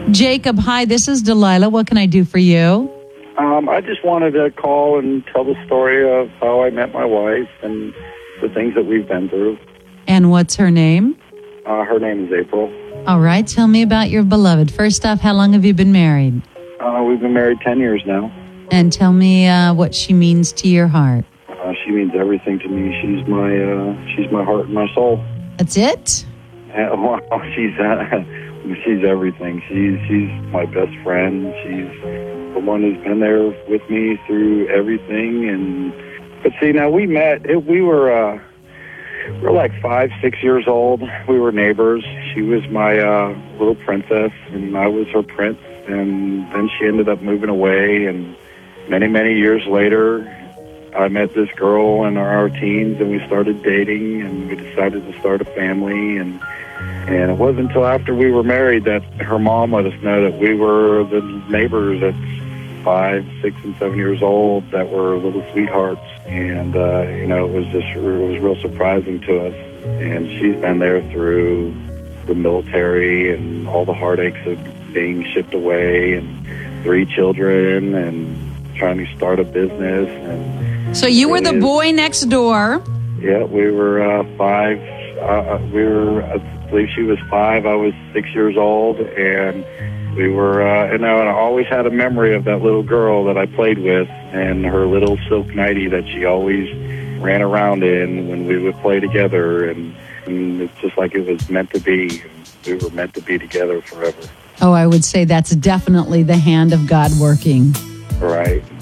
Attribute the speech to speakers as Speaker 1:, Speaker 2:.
Speaker 1: Jacob, hi, this is Delilah. What can I do for you?
Speaker 2: I just wanted to call and tell the story of how I met my wife and the things that we've been through.
Speaker 1: And what's her name?
Speaker 2: Her name is April.
Speaker 1: All right, tell me about your beloved. First off, how long have you been married?
Speaker 2: We've been married 10 years now.
Speaker 1: And tell me what she means to your heart.
Speaker 2: She means everything to me. She's my heart and my soul.
Speaker 1: That's it?
Speaker 2: Well, she's everything. She's my best friend. She's the one who's been there with me through everything. But see, now we met. We were like 5, 6 years old. We were neighbors. She was my little princess, and I was her prince. And then she ended up moving away. And many, many years later, I met this girl in our teens, and we started dating, and we decided to start a family. And it wasn't until after we were married that her mom let us know that we were the neighbors at 5, 6, and 7 years old that were little sweethearts. And, it was real surprising to us. And she's been there through the military and all the heartaches of being shipped away, and 3 children, and trying to start a business. And
Speaker 1: so you were the boy next door.
Speaker 2: Yeah, we were 5. I believe she was 5. I was 6 years old, and we were, and I always had a memory of that little girl that I played with, and her little silk nightie that she always ran around in when we would play together, and it's just like it was meant to be. We were meant to be together forever.
Speaker 1: Oh, I would say that's definitely the hand of God working.
Speaker 2: Right.